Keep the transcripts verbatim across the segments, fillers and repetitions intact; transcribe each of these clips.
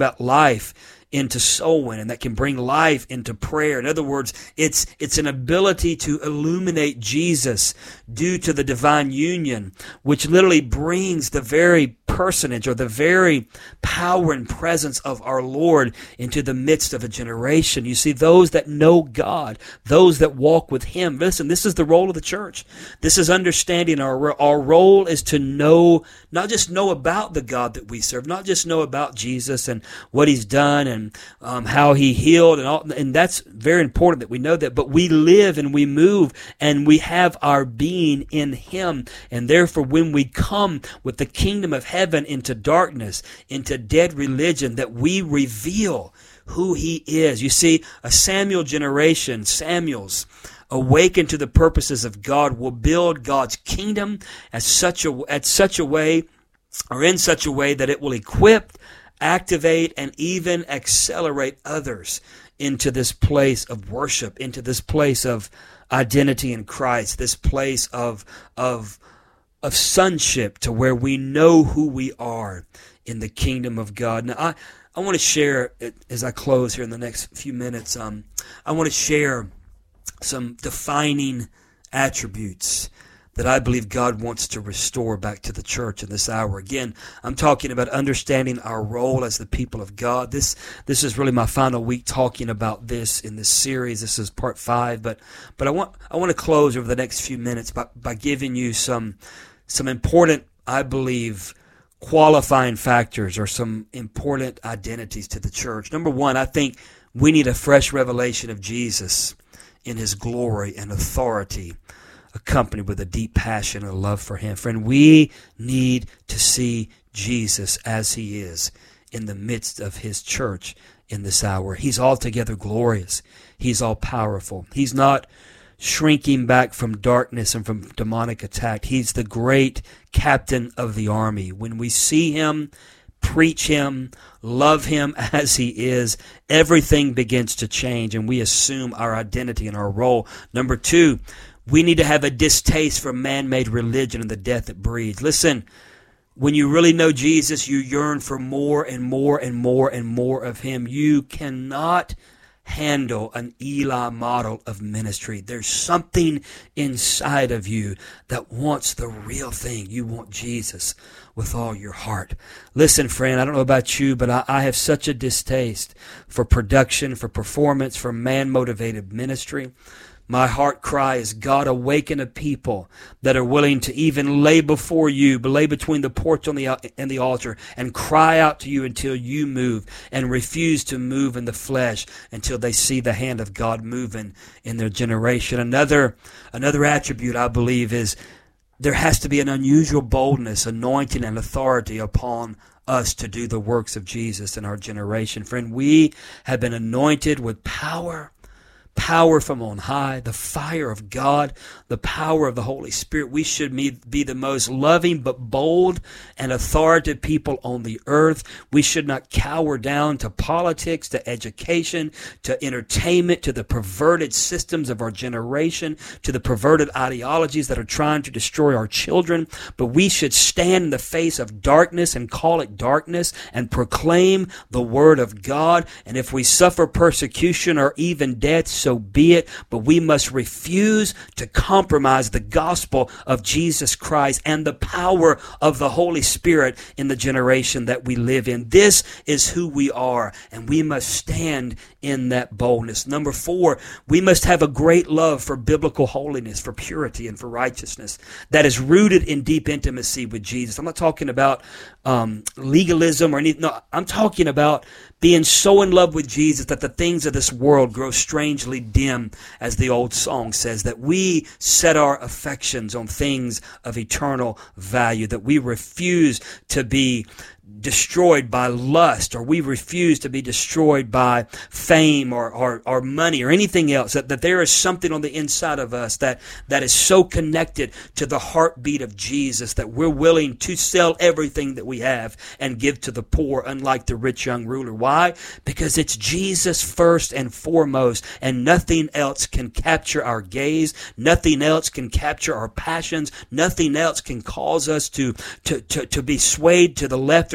about life into soul winning, that can bring life into prayer. In other words, it's it's an ability to illuminate Jesus due to the divine union, which literally brings the very personage or the very power and presence of our Lord into the midst of a generation. You see, those that know God, those that walk with Him. Listen, this is the role of the church. This is understanding our our role is to know, not just know about the God that we serve, not just know about Jesus and what He's done and um, how He healed and all, and that's very important that we know that. But we live and we move and we have our being in Him, and therefore, when we come with the kingdom of heaven into darkness, into dead religion, that we reveal who He is. You see, a Samuel generation, Samuels, awakened to the purposes of God, will build God's kingdom at such a at such a way, or in such a way, that it will equip, activate, and even accelerate others into this place of worship, into this place of identity in Christ, this place of of of sonship, to where we know who we are in the kingdom of God. Now, I, I want to share, as I close here in the next few minutes, um, I want to share some defining attributes that I believe God wants to restore back to the church in this hour. Again, I'm talking about understanding our role as the people of God. This this is really my final week talking about this in this series. This is part five, but but I want I want to close over the next few minutes by, by giving you some some important, I believe, qualifying factors or some important identities to the church. Number one, I think we need a fresh revelation of Jesus in His glory and authority, accompanied with a deep passion and love for Him. Friend, we need to see Jesus as He is in the midst of His church in this hour. He's altogether glorious. He's all powerful. He's not shrinking back from darkness and from demonic attack. He's the great captain of the army. When we see Him, preach Him, love Him as He is, everything begins to change and we assume our identity and our role. Number two, we need to have a distaste for man-made religion and the death it breeds. Listen, when you really know Jesus, you yearn for more and more and more and more of Him. You cannot handle an Eli model of ministry. There's something inside of you that wants the real thing. You want Jesus with all your heart. Listen, friend, I don't know about you, but I, I have such a distaste for production, for performance, for man-motivated ministry. My heart cry is, God, awaken a people that are willing to even lay before you, lay between the porch and the, and the altar, and cry out to you until you move, and refuse to move in the flesh until they see the hand of God moving in their generation. Another, another attribute, I believe, is there has to be an unusual boldness, anointing, and authority upon us to do the works of Jesus in our generation. Friend, we have been anointed with power, power from on high, the fire of God, the power of the Holy Spirit. We should be the most loving but bold and authoritative people on the earth. We should not cower down to politics, to education, to entertainment, to the perverted systems of our generation, to the perverted ideologies that are trying to destroy our children. But we should stand in the face of darkness and call it darkness and proclaim the word of God. And if we suffer persecution or even death, so be it, but we must refuse to compromise the gospel of Jesus Christ and the power of the Holy Spirit in the generation that we live in. This is who we are, and we must stand in that boldness. Number four, we must have a great love for biblical holiness, for purity, and for righteousness that is rooted in deep intimacy with Jesus. I'm not talking about um, legalism or anything. No, I'm talking about being so in love with Jesus that the things of this world grow strangely dim, as the old song says, that we set our affections on things of eternal value, that we refuse to be destroyed by lust, or we refuse to be destroyed by fame or, or, or money or anything else, that, that there is something on the inside of us that, that is so connected to the heartbeat of Jesus that we're willing to sell everything that we have and give to the poor, unlike the rich young ruler. Why? Because it's Jesus first and foremost, and nothing else can capture our gaze, nothing else can capture our passions, nothing else can cause us to, to, to, to be swayed to the left or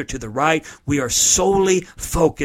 to the right. We are solely focused